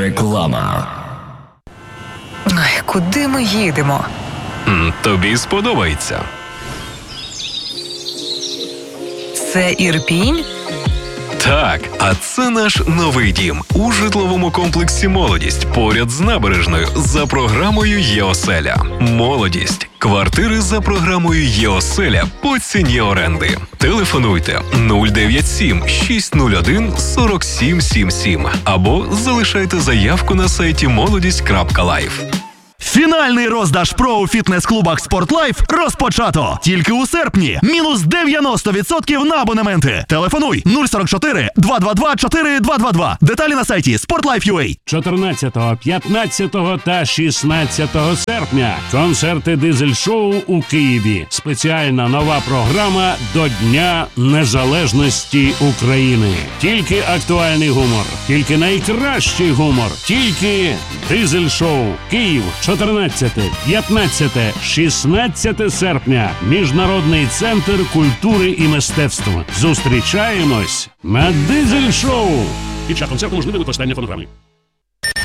Реклама. Ай, куди ми їдемо? Тобі сподобається. Це Ірпінь? Так, а це наш новий дім у житловому комплексі «Молодість» поряд з набережною за програмою «ЄОселя». «Молодість» – квартири за програмою «ЄОселя» по ціні оренди. Телефонуйте 097 601 4777 або залишайте заявку на сайті молодість.life. Фінальний роздаж ПРО у фітнес-клубах «Спортлайф» розпочато. Тільки у серпні. Мінус 90% на абонементи. Телефонуй 044 222 4222. Деталі на сайті sportlife.ua. 14, 15 та 16 серпня. Концерти дизель-шоу у Києві. Спеціальна нова програма до Дня Незалежності України. Тільки актуальний гумор. Тільки найкращий гумор. Тільки дизель-шоу. Київ. 14, 15, 16 серпня. Міжнародний центр культури і мистецтв. Зустрічаємось на дизель-шоу. Під час концерту можливе використання фонограми.